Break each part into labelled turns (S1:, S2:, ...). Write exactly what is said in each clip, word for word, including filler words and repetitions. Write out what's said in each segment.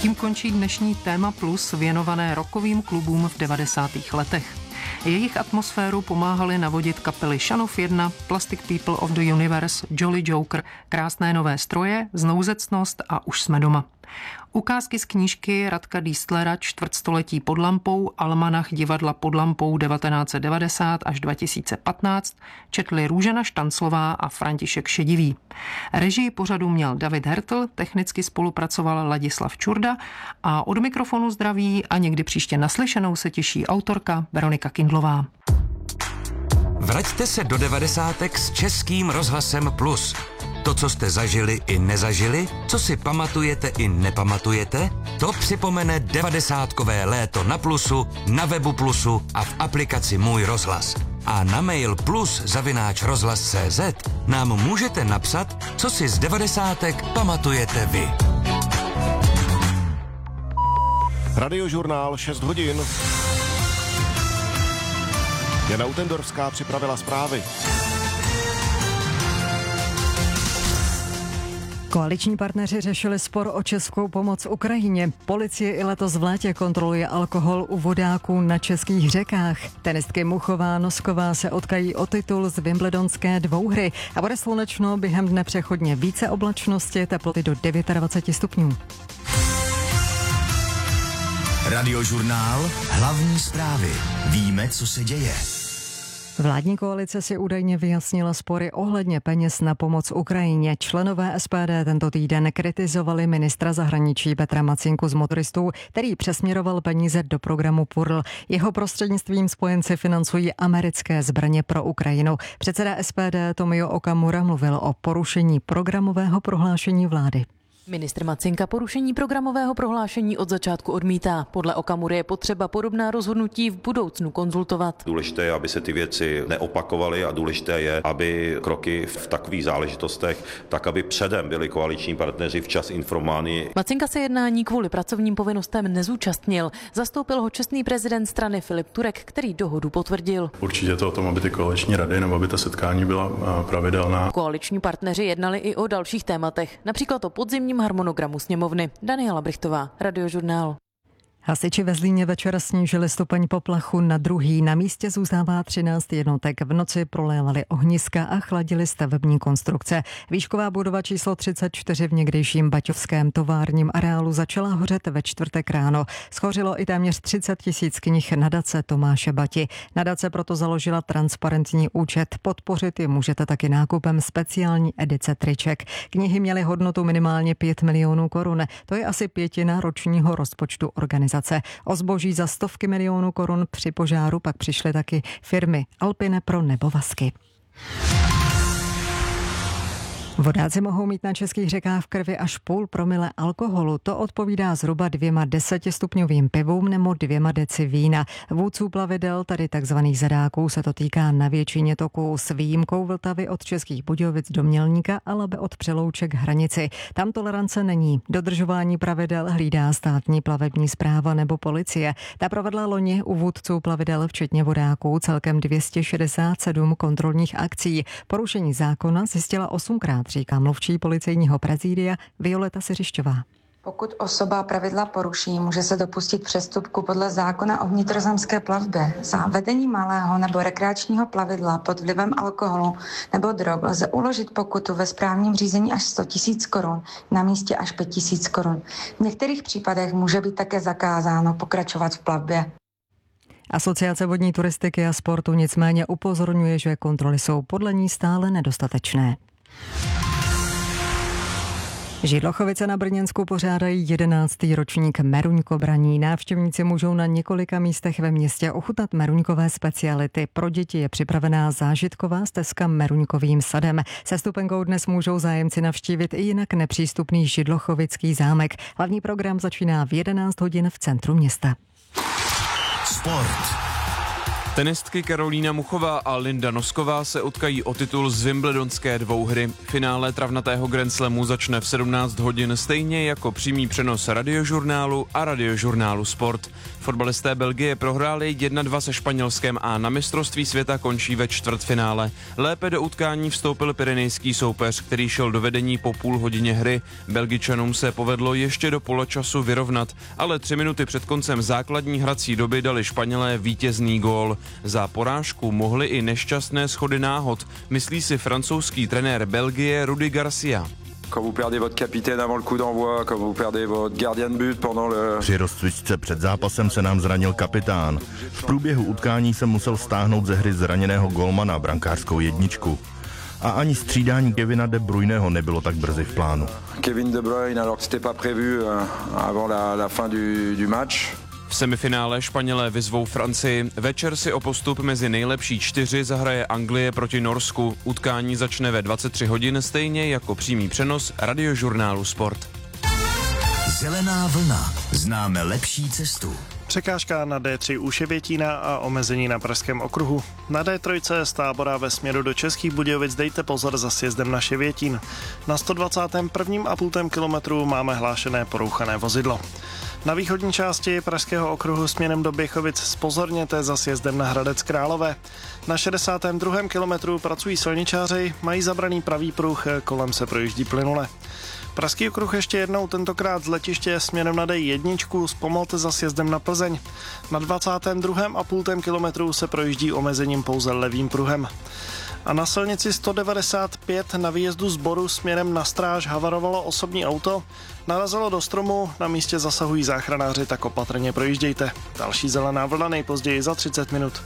S1: Tím končí dnešní Téma Plus věnované rockovým klubům v devadesátých letech. Jejich atmosféru pomáhali navodit kapely Son of jedna, Plastic People of the Universe, Jolly Joker, Krásné nové stroje, Znouzecnost a Už jsme doma. Ukázky z knížky Radka Diestlera Čtvrtstoletí pod lampou, almanach divadla pod lampou devatenáct set devadesát až dva tisíce patnáct četli Růžena Štanclová a František Šedivý. Režii pořadu měl David Hertl, technicky spolupracoval Ladislav Čurda a od mikrofonu zdraví a někdy příště naslyšenou se těší autorka Veronika Kindlová.
S2: Vraťte se do devadesátek s Českým rozhlasem Plus. To, co jste zažili i nezažili, co si pamatujete i nepamatujete, to připomene devadesátkové léto na Plusu, na webu Plusu a v aplikaci Můj rozhlas. A na mail plus zavináč rozhlas tečka cé zet nám můžete napsat, co si z devadesátek pamatujete vy.
S3: Radiožurnál šest hodin. Jana Utendorská připravila zprávy.
S4: Koaliční partneři řešili spor o českou pomoc Ukrajině. Policie i letos v létě kontroluje alkohol u vodáků na českých řekách. Tenistky Muchová, Nosková se utkají o titul z wimbledonské dvouhry a bude slunečno, během dne přechodně více oblačnosti, teploty do dvacet devět stupňů.
S5: Radiožurnál Hlavní zprávy. Víme, co se děje.
S4: Vládní koalice si údajně vyjasnila spory ohledně peněz na pomoc Ukrajině. Členové es pé dé tento týden kritizovali ministra zahraničí Petra Macinku z Motoristů, který přesměroval peníze do programu P U R L. Jeho prostřednictvím spojenci financují americké zbraně pro Ukrajinu. Předseda es pé dé Tomio Okamura mluvil o porušení programového prohlášení vlády.
S6: Ministr Macinka porušení programového prohlášení od začátku odmítá. Podle Okamury je potřeba podobná rozhodnutí v budoucnu konzultovat.
S7: Důležité je, aby se ty věci neopakovaly a důležité je, aby kroky v takových záležitostech, tak aby předem byli koaliční partneři včas informováni.
S6: Macinka se jednání kvůli pracovním povinnostem nezúčastnil. Zastoupil ho čestný prezident strany Filip Turek, který dohodu potvrdil.
S8: Určitě to o tom, aby ty koaliční rady nebo aby ta setkání byla pravidelná.
S6: Koaliční partneři jednali i o dalších tématech, například o podzimním harmonogramu sněmovny. Daniela Brichtová, Radiožurnál.
S4: Hasiči ve Zlíně večer snížili stupeň poplachu na druhý. Na místě zůstává třináct jednotek. V noci prolévali ohniska a chladili stavební konstrukce. Výšková budova číslo třicet čtyři v někdejším baťovském továrním areálu začala hořet ve čtvrtek ráno. Schořilo i téměř třicet tisíc knih nadace Tomáše Bati. Nadace proto založila transparentní účet. Podpořit ji můžete taky nákupem speciální edice triček. Knihy měly hodnotu minimálně pět milionů korun. To je asi pětina ročního rozpočtu organizace. O zboží za stovky milionů korun při požáru pak přišly taky firmy Alpine Pro nebo Vasky. Vodáci mohou mít na českých řekách v krvi až půl promile alkoholu. To odpovídá zhruba dvěma desetistupňovým pivům nebo dvěma deci vína. Vůdců plavidel, tady takzvaných zadáků, se to týká na většině toků s výjimkou Vltavy od Českých Budějovic do Mělníka a Labe od Přelouček hranici. Tam tolerance není. Dodržování pravidel hlídá státní plavební správa nebo policie. Ta provedla loni u vůdců plavidel včetně vodáků celkem dvě stě šedesát sedm kontrolních akcí. Porušení zákona zjistila osmkrát, říká mluvčí policejního prezídia Violeta Siřišťová.
S9: Pokud osoba pravidla poruší, může se dopustit přestupku podle zákona o vnitrozemské plavbě. Za vedení malého nebo rekreačního plavidla pod vlivem alkoholu nebo drog lze uložit pokutu ve správním řízení až sto tisíc korun, na místě až pět tisíc korun. V některých případech může být také zakázáno pokračovat v plavbě.
S4: Asociace vodní turistiky a sportu nicméně upozorňuje, že kontroly jsou podle ní stále nedostatečné. Židlochovice na Brněnsku pořádají jedenáctý ročník meruňkobraní. Návštěvníci můžou na několika místech ve městě ochutnat meruňkové speciality. Pro děti je připravená zážitková stezka meruňkovým sadem. Se stupenkou dnes můžou zájemci navštívit i jinak nepřístupný Židlochovický zámek. Hlavní program začíná v jedenáct hodin v centru města.
S5: Sport.
S10: Tenistky Karolína Muchová a Linda Nosková se utkají o titul z wimbledonské dvouhry. Finále travnatého Grand Slamu začne v sedmnáct hodin stejně jako přímý přenos Radiožurnálu a Radiožurnálu Sport. Fotbalisté Belgie prohráli jedna dva se Španělskem a na mistrovství světa končí ve čtvrtfinále. Lépe do utkání vstoupil pyrenejský soupeř, který šel do vedení po půl hodině hry. Belgičanům se povedlo ještě do poločasu vyrovnat, ale tři minuty před koncem základní hrací doby dali Španělé vítězný gól. Za porážku mohly i nešťastné schody náhod, myslí si francouzský trenér Belgie Rudi Garcia.
S11: Při rozcvičce před zápasem se nám zranil kapitán. V průběhu utkání jsem musel stáhnout ze hry zraněného golmana, brankářskou jedničku. A ani střídání Kevina De Bruyneho nebylo tak brzy v plánu.
S12: Kevin De Bruyne, alors que c'était pas prévu avant la, la fin du, du match.
S10: V semifinále Španělé vyzvou Francii. Večer si o postup mezi nejlepší čtyři zahraje Anglie proti Norsku. Utkání začne ve dvacet tři hodin, stejně jako přímý přenos Radiožurnálu Sport.
S5: Zelená vlna. Známe lepší cestu.
S13: Překážka na D tři u Šebětína a omezení na Pražském okruhu. Na D tři z Tábora ve směru do Českých Budějovic dejte pozor za sjezdem na Šebětín. Na sto dvacátém prvním a půl kilometru máme hlášené porouchané vozidlo. Na východní části Pražského okruhu směrem do Běchovic zpozorněte za sjezdem na Hradec Králové. Na šedesátém druhém kilometru pracují silničáři, mají zabraný pravý pruh, kolem se projíždí plynule. Pražský okruh ještě jednou, tentokrát z letiště směrem na D jedna, zpomalte za sjezdem na Plzeň. Na dvacátém druhém a půl kilometru se projíždí omezením pouze levým pruhem. A na silnici sto devadesát pět na výjezdu z Boru směrem na Stráž havarovalo osobní auto, narazilo do stromu, na místě zasahují záchranáři, tak opatrně projíždějte. Další zelená vlna nejpozději za třicet minut.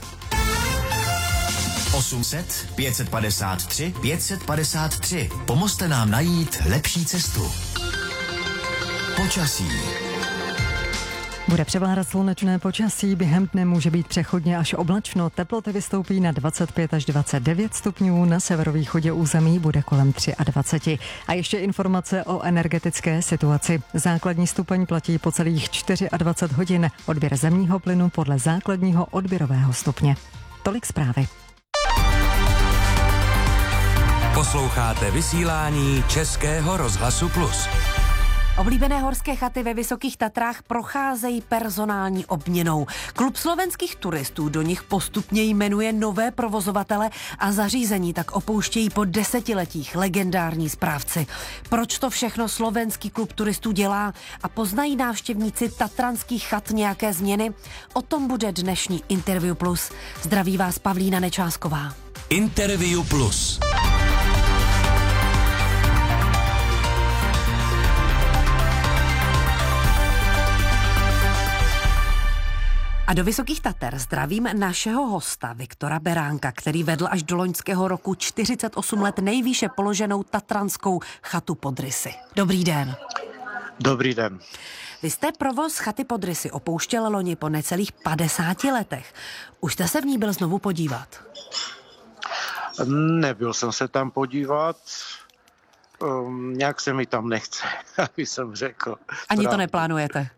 S5: osm set pět set padesát tři pět set padesát tři. Pomozte nám najít lepší cestu. Počasí.
S4: Bude převládat slunečné počasí, během dne může být přechodně až oblačno, teploty vystoupí na dvacet pět až dvacet devět stupňů, na severovýchodě území bude kolem dvacet tři. A ještě informace o energetické situaci. Základní stupeň platí po celých dvacet čtyři hodin, odběr zemního plynu podle základního odběrového stupně. Tolik zprávy.
S2: Posloucháte vysílání Českého rozhlasu Plus.
S14: Oblíbené horské chaty ve Vysokých Tatrách procházejí personální obměnou. Klub slovenských turistů do nich postupně jmenuje nové provozovatele a zařízení tak opouštějí po desetiletích legendární správci. Proč to všechno slovenský klub turistů dělá a poznají návštěvníci tatranských chat nějaké změny? O tom bude dnešní Interview Plus. Zdraví vás Pavlína Nečásková.
S2: Interview Plus.
S14: A do Vysokých Tater zdravím našeho hosta Viktora Beránka, který vedl až do loňského roku čtyřicet osm let nejvýše položenou tatranskou chatu pod Rysy. Dobrý den.
S15: Dobrý den.
S14: Vy jste provoz chaty pod Rysy opouštěl loni po necelých padesáti letech. Už jste se v ní byl znovu podívat?
S15: Nebyl jsem se tam podívat. Um, nějak se mi tam nechce, aby jsem řekl.
S14: Ani Právě. To neplánujete?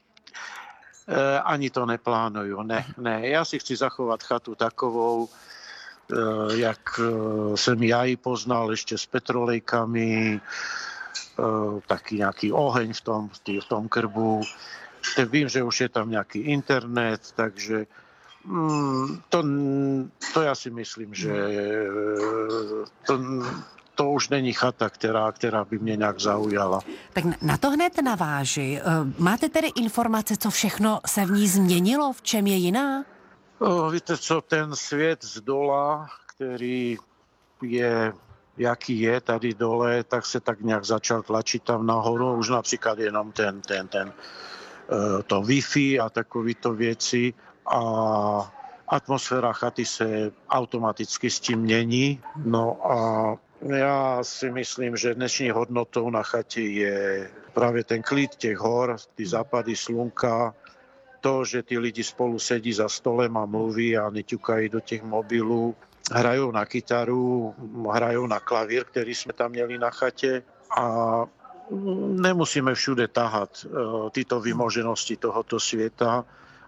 S15: Ani to neplánuju, ne, ne. Já si chci zachovat chatu takovou, jak jsem já ji poznal ještě s petrolejkami, taky nějaký oheň v tom, v tom krbu. Teď vím, že už je tam nějaký internet, takže mm, to, to já si myslím, že to... To už není chata, která, která by mě nějak zaujala.
S14: Tak na to hned naváži. Máte tedy informace, co všechno se v ní změnilo? V čem je jiná?
S15: O, víte co, ten svět z dola, který je, jaký je tady dole, tak se tak nějak začal tlačit tam nahoru. Už například jenom ten, ten, ten, to Wi-Fi a takovýto věci. A atmosféra chaty se automaticky s tím mění. No a já si myslím, že dnešní hodnotou na chatě je právě ten klid těch hor, ty západy slunka, to, že ty lidi spolu sedí za stolem a mluví a neťukají do těch mobilů, hrajou na kytaru, hrajou na klavír, který jsme tam měli na chatě a nemusíme všude tahat tyto vymoženosti tohoto světa,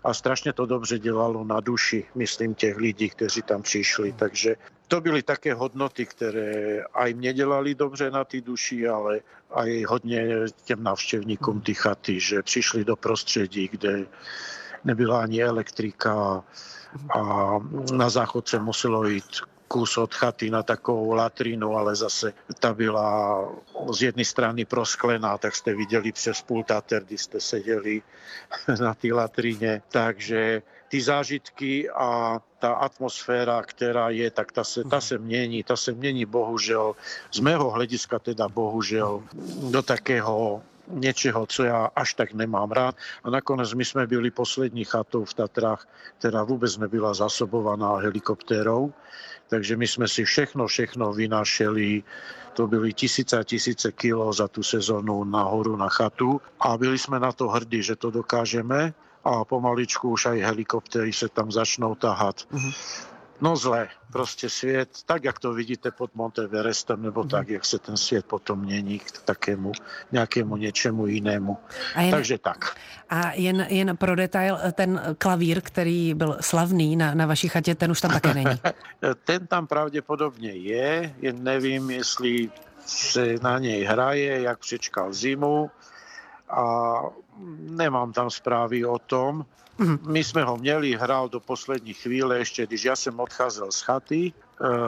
S15: a strašně to dobře dělalo na duši, myslím, těch lidí, kteří tam přišli. Takže to byly také hodnoty, které aj mne dělali dobře na ty duši, ale aj hodně těm návštěvníkům ty chaty, že přišli do prostředí, kde nebyla ani elektrika a na záchod se muselo jít kus od chaty na takovou latrínu, ale zase ta byla z jedné strany prosklená, tak jste viděli přes pultáter, kdy jste seděli na té latríně. Takže ty zážitky a ta atmosféra, která je, tak ta se, ta se mění. Ta se mění bohužel, z mého hlediska teda bohužel, do takého něčeho, co já až tak nemám rád. A nakonec my jsme byli poslední chatou v Tatrách, která vůbec nebyla zasobovaná helikoptérou. Takže my jsme si všechno, všechno vynášeli. To byly tisíce a tisíce kilo za tu sezonu nahoru na chatu. A byli jsme na to hrdí, že to dokážeme. A pomaličku už aj helikoptéry se tam začnou tahat. Mm-hmm. No zle, prostě svět, tak jak to vidíte pod Monteverestem, nebo mm-hmm. tak, jak se ten svět potom mění k takému nějakému něčemu jinému. Jen, Takže tak.
S14: A jen, jen pro detail, ten klavír, který byl slavný na, na vaší chatě, ten už tam také není.
S15: Ten tam pravděpodobně je, jen nevím, jestli se na něj hraje, jak přečkal zimu. A nemám tam zprávy o tom. My jsme ho měli, hrál do poslední chvíle, ještě když já jsem odcházel z chaty. E,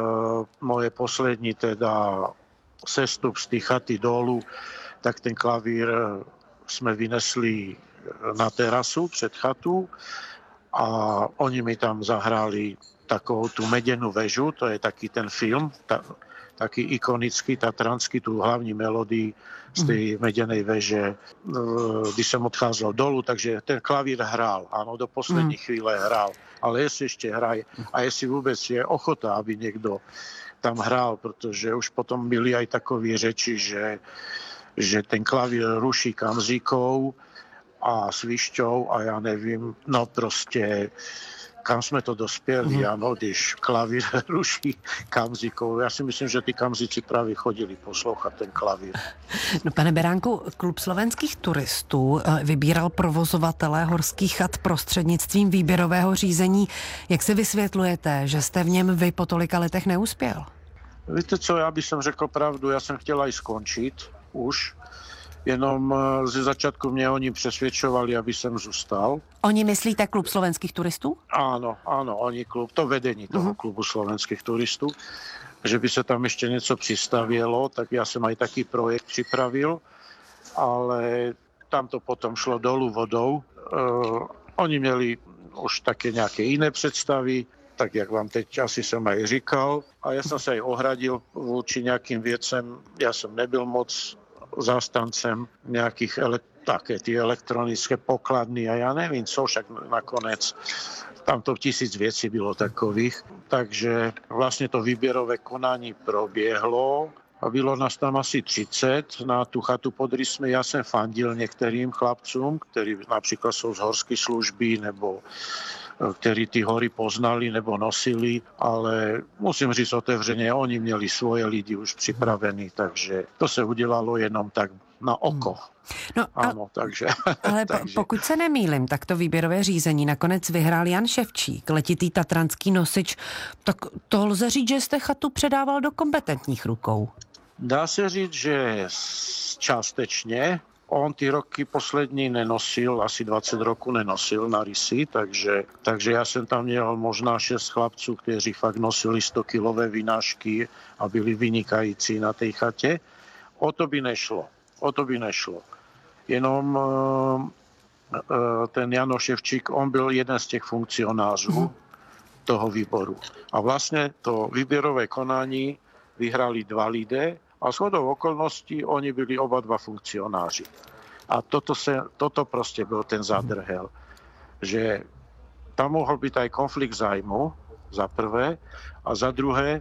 S15: moje poslední teda sestup z té chaty dolů, tak ten klavír jsme vynesli na terasu před chatu a oni mi tam zahráli takovou tu meděnú väžu, to je taký ten film, ta, taký ikonický, tatranský, tu hlavní melodii z tej medenej veže, když jsem odcházel dolů, takže ten klavír hrál, ano, do poslední mm. chvíle hrál, ale jestli ještě hraje a jestli vůbec je ochota, aby někdo tam hrál, protože už potom byly aj takové řeči, že, že ten klavír ruší kamzíkou a svišťou a já nevím, no prostě kam jsme to dospěli, mm-hmm. ano, když klavír ruší kamzíkou. Já si myslím, že ty kamzíci právě chodili poslouchat ten klavír.
S14: No, pane Beránku, Klub slovenských turistů vybíral provozovatele horských chat prostřednictvím výběrového řízení. Jak si vysvětlujete, že jste v něm vy po tolika letech neuspěl?
S15: Víte co, já bych jsem řekl pravdu, já jsem chtěla i skončit už, jenom ze začátku mě oni přesvědčovali, aby jsem zůstal.
S14: Oni myslíte Klub slovenských turistů?
S15: Ano, ano, oni klub, to vedení toho uh-huh. Klubu slovenských turistů, že by se tam ještě něco přistavělo, tak já jsem aj taký projekt připravil, ale tam to potom šlo dolů vodou. Uh, oni měli už také nějaké jiné představy, tak jak vám teď asi jsem aj říkal. A já jsem se aj ohradil vůči nějakým věcem, já jsem nebyl moc zástancem nějakých ele- také ty elektronické pokladny a já nevím co, však nakonec tam to tisíc věcí bylo takových. Takže vlastně to výběrové konání proběhlo a bylo nás tam asi třicet na tu chatu pod Rysmi. Já jsem fandil některým chlapcům, kteří například jsou z horské služby nebo který ty hory poznali nebo nosili, ale musím říct otevřeně, oni měli svoje lidi už připravený, takže to se udělalo jenom tak na oko.
S14: No,
S15: ano, takže,
S14: ale
S15: takže.
S14: Pokud se nemýlim, tak to výběrové řízení nakonec vyhrál Jan Ševčík, letitý tatranský nosič, tak to lze říct, že jste chatu předával do kompetentních rukou.
S15: Dá se říct, že částečně. On ty roky poslední nenosil, asi dvacet roků nenosil na rysy, takže, takže já jsem tam měl možná šest chlapců, kteří fakt nosili sto kilové vynášky a byli vynikající na té chatě. O to by nešlo, o to by nešlo. Jenom uh, uh, ten Jano Ševčík, on byl jeden z těch funkcionářů mm. toho výboru. A vlastně to výběrové konání vyhrali dva lidé, a shodou okolností oni byli oba dva funkcionáři. A toto, se, toto prostě byl ten zadrhel, že tam mohl být aj konflikt zájmu, za prvé, a za druhé,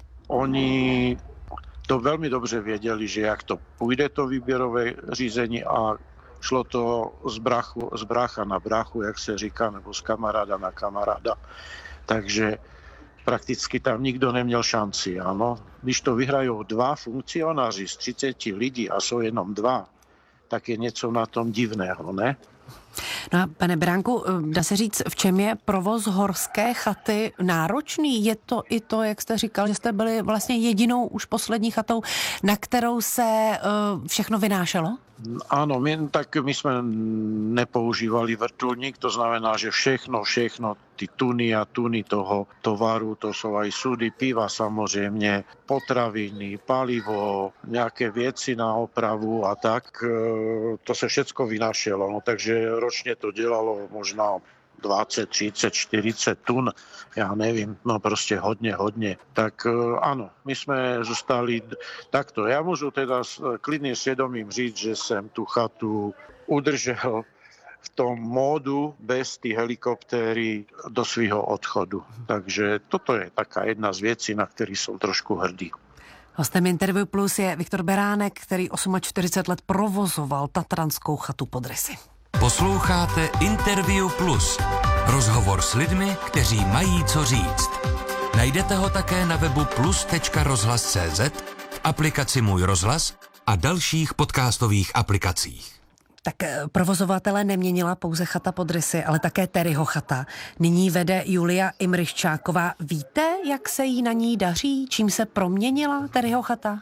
S15: oni to velmi dobře věděli, že jak to půjde to výběrové řízení a šlo to z, brachu, z brácha na bráchu, jak se říká, nebo z kamaráda na kamaráda. Takže prakticky tam nikdo neměl šanci, ano. Když to vyhrajou dva funkcionáři z třiceti lidí a jsou jenom dva, tak je něco na tom divného, ne?
S14: No a pane Beránku, dá se říct, v čem je provoz horské chaty náročný? Je to i to, jak jste říkal, že jste byli vlastně jedinou už poslední chatou, na kterou se uh, všechno vynášelo?
S15: Áno, my, tak my sme nepoužívali vrtuľník, to znamená, že všechno, všechno, ty tuny a tuny toho tovaru, to sú aj súdy piva samozrejme, potraviny, palivo, nejaké veci na opravu a tak, to sa všetko vynášalo. No, takže ročne to delalo možno dvadsať, tridsať, štyridsať tun, ja neviem, no proste hodne, hodne. Tak áno, my sme zostali takto. Ja môžu teda s klidným svedomím říct, že som tú chatu udržel v tom módu bez tých helikoptéry do svýho odchodu. Takže toto je taká jedna z vecí, na ktorý som trošku hrdý.
S14: Hostem Interview Plus je Viktor Beránek, který čtyřicet osm let provozoval tatranskou chatu pod Rysy.
S2: Posloucháte Interview Plus. Rozhovor s lidmi, kteří mají co říct. Najdete ho také na webu plus tečka rozhlas tečka cé zet, v aplikaci Můj rozhlas a dalších podcastových aplikacích.
S14: Tak provozovatele neměnila pouze chata pod Rysy, ale také Terryho chata. Nyní vede Julia Imryščáková. Víte, jak se jí na ní daří? Čím se proměnila Terryho chata?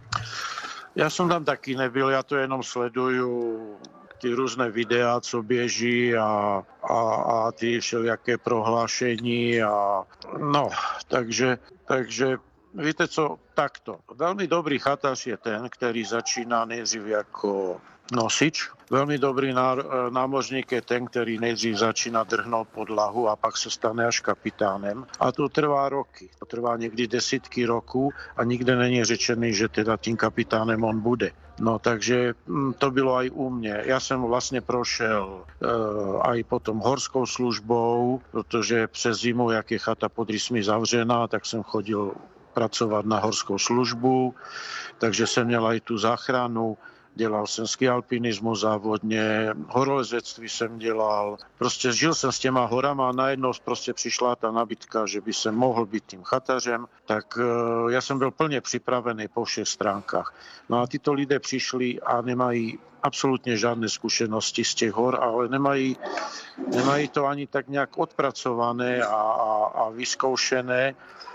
S15: Ja som tam taky nebyl, ja to jenom sleduju ty různé videa, co běží a, a, a ty všelijaké prohlášení a no, takže, takže víte co, takto. Veľmi dobrý chatář je ten, který začíná nejdřív jako nosič. Veľmi dobrý námořník je ten, který nejdřív začíná drhnout podlahu a pak se stane až kapitánem. A to trvá roky. To trvá někdy desítky roků a nikde není řečený, že teda tím kapitánem on bude. No takže to bylo aj u mě. Já jsem vlastně prošel e, aj potom horskou službou, protože přes zimu, jak je chata pod Rysmi zavřená, tak jsem chodil pracovat na horskou službu, takže jsem měl aj tu záchranu. Dělal jsem ski alpinismus závodně, horolezectví jsem dělal. Prostě žil jsem s těma horama a najednou prostě přišla ta nabídka, že by jsem mohl být tím chatařem. Tak uh, já jsem byl plně připravený po všech stránkách. No a tyto lidé přišli a nemají absolutně žádné zkušenosti z těch hor, ale nemají, nemají to ani tak nějak odpracované a, a, a vyzkoušené.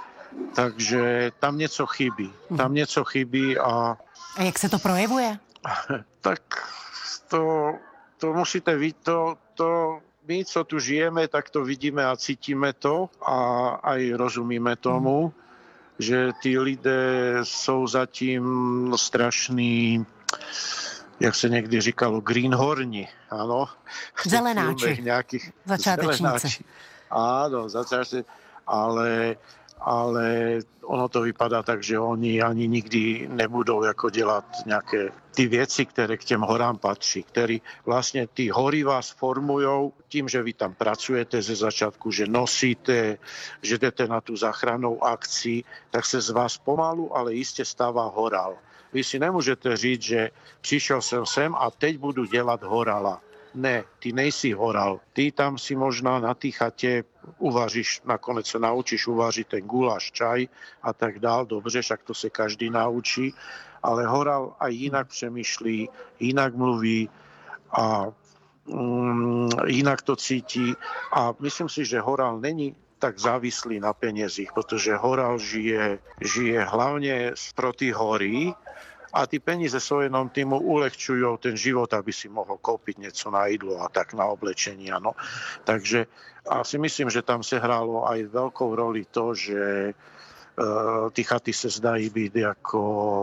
S15: Takže tam něco chybí. Tam něco chybí a...
S14: A jak se to projevuje?
S15: Tak to, to musíte vidět, to, to my, co tu žijeme, tak to vidíme a cítíme to a aj rozumíme tomu, že tí lidé jsou zatím strašný, jak se někdy říkalo, greenhorni, ano.
S14: Zelenáči,
S15: nějakých
S14: začátečníci.
S15: Zelenáči. Áno, začátečníci, ale... ale ono to vypadá tak, že oni ani nikdy nebudou jako dělat nějaké ty věci, které k těm horám patří, které vlastně ty hory vás formujou tím, že vy tam pracujete ze začátku, že nosíte, že jdete na tu záchrannou akci, tak se z vás pomalu, ale jistě stává horál. Vy si nemůžete říct, že přišel jsem sem a teď budu dělat horala. Ne, ty nejsi horal. Ty tam si možná na té chatě uvaříš, nakonec se naučíš uvařit ten guláš, čaj a tak dál. Dobře, však to se každý naučí. Ale horal aj jinak přemýšlí, jinak mluví a um, jinak to cítí. A myslím si, že horal není tak závislý na penězích, protože horal žije, žije hlavně pro ty hory, a ty peníze jsou jenom týmu ulehčujú ten život, aby si mohl koupit něco na jídlo a tak na oblečení, ano. Takže a si myslím, že tam se hrálo aj velkou roli to, že uh, ty chaty se zdají být jako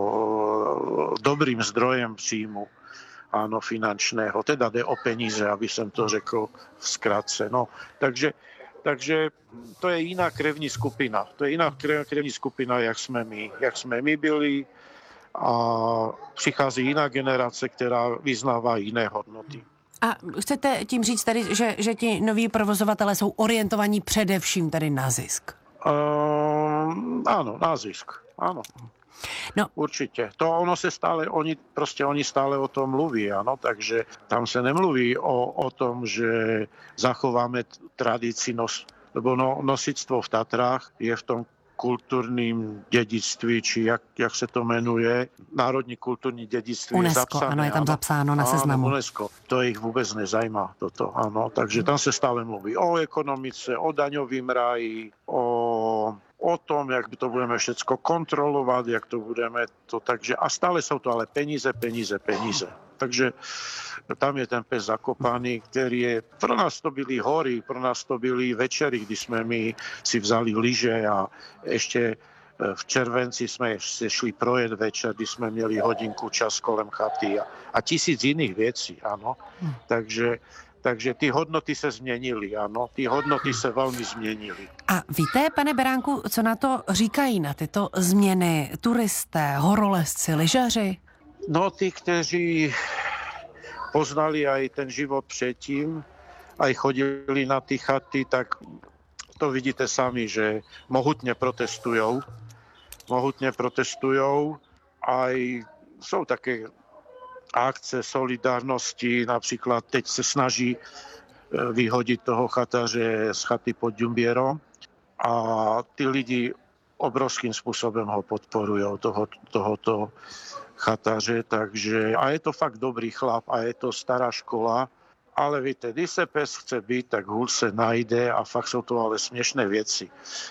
S15: uh, dobrým zdrojem příjmu, ano, finančného. Teda jde o peníze, aby jsem to řekl v zkratce. No, takže Takže to je jiná krevní skupina. To je jiná krevní skupina, jak jsme my. Jak jsme my byli, a přichází jiná generace, která vyznává jiné hodnoty.
S14: A chcete tím říct tady, že, že ti noví provozovatelé jsou orientovaní především tady na zisk?
S15: Uh, áno, na zisk. Áno.
S14: No.
S15: Určitě. To ono se stále, oni prostě oni stále o tom mluví, ano, takže tam se nemluví o, o tom, že zachováme tradici nos, lebo no, nosictvo v Tatrách je v tom kulturním dědictví, či jak, jak se to jmenuje, národní kulturní dědictví
S14: UNESCO,
S15: je zapsané.
S14: ano, je tam zapsáno na seznamu.
S15: Áno, UNESCO, to ich vůbec nezajímá toto, ano, takže tam se stále mluví o ekonomice, o daňovým ráji, o, o tom, jak to budeme všecko kontrolovat, jak to budeme to, takže a stále jsou to ale peníze, peníze, peníze. Takže tam je ten pes zakopaný, který je, pro nás to byly hory, pro nás to byly večery, kdy jsme my si vzali lyže a ještě v červenci jsme se šli projet večer, kdy jsme měli hodinku čas kolem chaty a, a tisíc jiných věcí, ano. Hmm. Takže, takže ty hodnoty se změnily, ano, ty hodnoty se velmi změnily.
S14: A víte, pane Beránku, co na to říkají, na tyto změny turisté, horolezci, lyžaři?
S15: No, tí, kteří poznali aj ten život předtím, aj chodili na ty chaty, tak to vidíte sami, že mohutně protestujou. Mohutně protestujou. Aj jsou také akce solidárnosti, například teď se snaží vyhodit toho chataře z chaty pod Ďumbierom a ty lidi obrovským způsobem ho podporují, toho, tohoto chataře, takže a je to fakt dobrý chlap a je to stará škola, ale víte, když se pes chce být, tak hůl se najde a fakt jsou to ale směšné věci,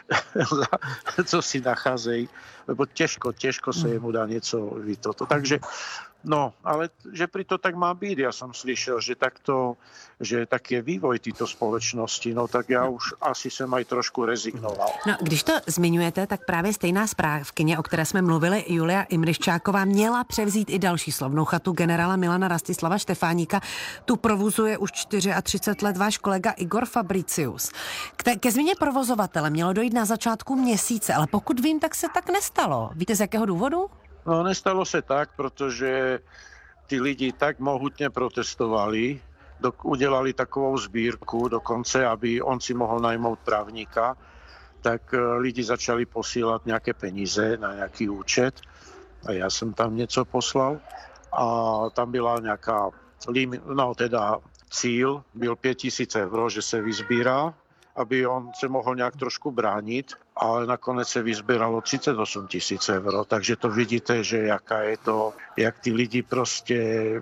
S15: co si nacházejí, lebo těžko, těžko se jemu dá něco vytoto. Takže no, ale že pri to tak má být. Já jsem slyšel, že takto, že tak je vývoj této společnosti, no tak já už asi jsem aj trošku rezignoval.
S14: No, když to zmiňujete, tak právě stejná správkyně, o které jsme mluvili, Julia Imriščáková, měla převzít i další slavnou chatu generála Milana Rastislava Štefáníka. Tu provozuje už třicet čtyři let váš kolega Igor Fabricius. Ke, ke změně provozovatele mělo dojít na začátku měsíce, ale pokud vím, tak se tak nestalo. Víte, z jakého důvodu?
S15: No, nestalo se tak, protože ty lidi tak mohutně protestovali, do, udělali takovou sbírku dokonce, aby on si mohl najmout právníka, tak lidi začali posílat nějaké peníze na nějaký účet a já jsem tam něco poslal a tam byla nějaká, no teda cíl, byl pět tisíc euro, že se vyzbírá, aby on se mohl nějak trošku bránit, ale nakonec se vyzbíralo třicet osm tisíc euro, takže to vidíte, že jaká je to, jak ty lidi prostě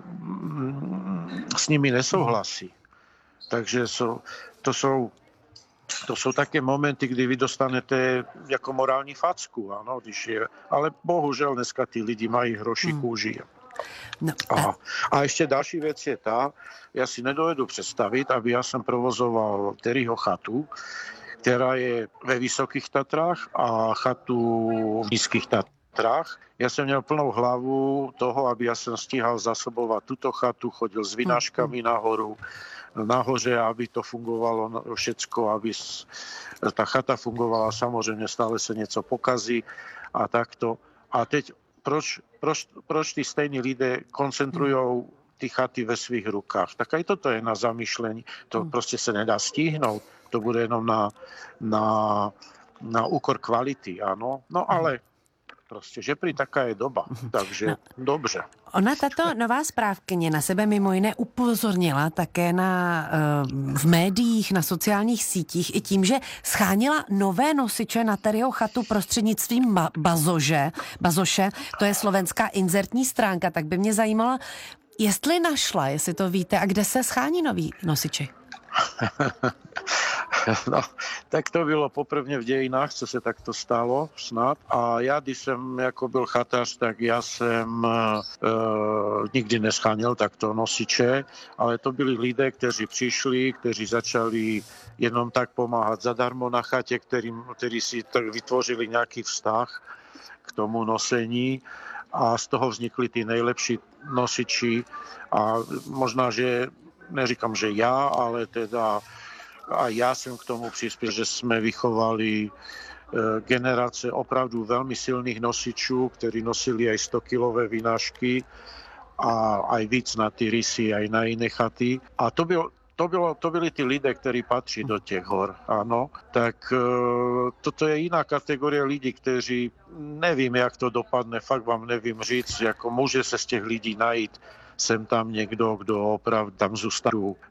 S15: mm, s nimi nesouhlasí. Takže jsou, to jsou to jsou také momenty, kdy vy dostanete jako morální facku, ano, když je, ale bohužel dneska ty lidi mají hroší kůži.
S14: No,
S15: a, a ještě další věc je ta, já si nedovedu představit, aby já jsem provozoval Terryho chatu, která je ve Vysokých Tatrách a chatu v Nízkých Tatrách. Já jsem měl plnou hlavu toho, aby já jsem stíhal zasobovat tuto chatu, chodil s vynáškami nahoru, nahoře, aby to fungovalo všecko, aby ta chata fungovala, samozřejmě stále se něco pokazí a takto. A teď proč, proč, proč ty stejní lidé koncentrují ty chaty ve svých rukách? Tak aj toto je na zamýšlení. To prostě se nedá stihnout. To bude jenom na, na, na úkor kvality, ano. No ale prostě, že prý taká je doba, takže no. Dobře.
S14: Ona, tato nová správkyně, na sebe mimo jiné upozornila také na, v médiích, na sociálních sítích i tím, že schánila nové nosiče na Terryho chatu prostřednictvím ba- bazože, bazoše, to je slovenská inzertní stránka, tak by mě zajímalo, jestli našla, jestli to víte, a kde se schání noví nosiči?
S15: No, tak to bylo poprvně v dějinách, co se takto stalo snad. A já, když jsem jako byl chatař, tak já jsem e, nikdy neschánil takto nosiče, ale to byli lidé, kteří přišli, kteří začali jenom tak pomáhat zadarmo na chatě, kterým, kteří si tak vytvořili nějaký vztah k tomu nosení a z toho vznikly ty nejlepší nosiči a možná, že neříkám, že já, ale teda a já jsem k tomu přispěl, že jsme vychovali generace opravdu velmi silných nosičů, kteří nosili aj sto kilové vynášky a aj víc na ty rysy, aj na jiné chaty. A to bylo To, bylo, to byli ty lidé, kteří patří do těch hor, ano. Tak toto je jiná kategorie lidí, kteří, nevím, jak to dopadne, fakt vám nevím říct, jako může se z těch lidí najít sem tam někdo, kdo opravdu tam zůstane.